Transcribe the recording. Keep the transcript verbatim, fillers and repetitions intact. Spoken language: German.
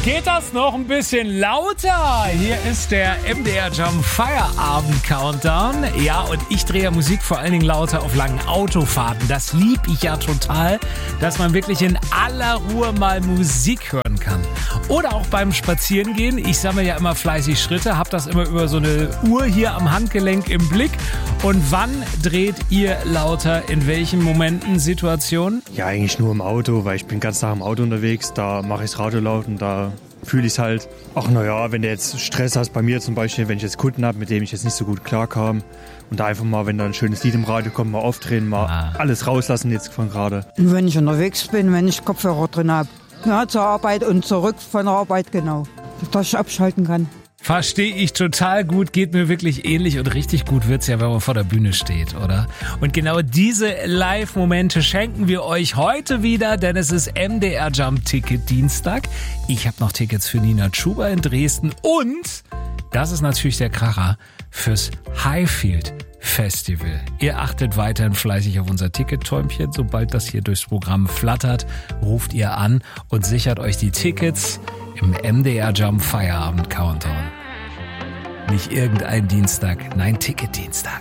Geht das noch ein bisschen lauter? Hier ist der M D R Jump Feierabend Countdown. Ja, und ich drehe Musik vor allen Dingen lauter auf langen Autofahrten. Das lieb ich ja total, dass man wirklich in aller Ruhe mal Musik hören kann. Oder auch beim Spazierengehen. Ich sammle ja immer fleißig Schritte, habe das immer über so eine Uhr hier am Handgelenk im Blick. Und wann dreht ihr lauter? In welchen Momenten, Situationen? Ja, eigentlich nur im Auto, weil ich bin ganz Tag im Auto unterwegs. Da mache ich das Radio laut und da fühle ich es halt. Ach naja, wenn du jetzt Stress hast, bei mir zum Beispiel, wenn ich jetzt Kunden habe, mit denen ich jetzt nicht so gut klarkam und da einfach mal, wenn da ein schönes Lied im Radio kommt, mal aufdrehen, mal ah. alles rauslassen jetzt von gerade. Wenn ich unterwegs bin, wenn ich Kopfhörer drin habe, ja, zur Arbeit und zurück von der Arbeit, genau, dass ich abschalten kann. Verstehe ich total gut, geht mir wirklich ähnlich und richtig gut wird's ja, wenn man vor der Bühne steht, oder? Und genau diese Live-Momente schenken wir euch heute wieder, denn es ist M D R Jump Ticket Dienstag. Ich habe noch Tickets für Nina Chuba in Dresden und, das ist natürlich der Kracher, fürs Highfield Festival. Ihr achtet weiterhin fleißig auf unser Tickettäumchen. Sobald das hier durchs Programm flattert, ruft ihr an und sichert euch die Tickets im M D R Jump Feierabend Countdown. Nicht irgendein Dienstag, nein, Ticket-Dienstag.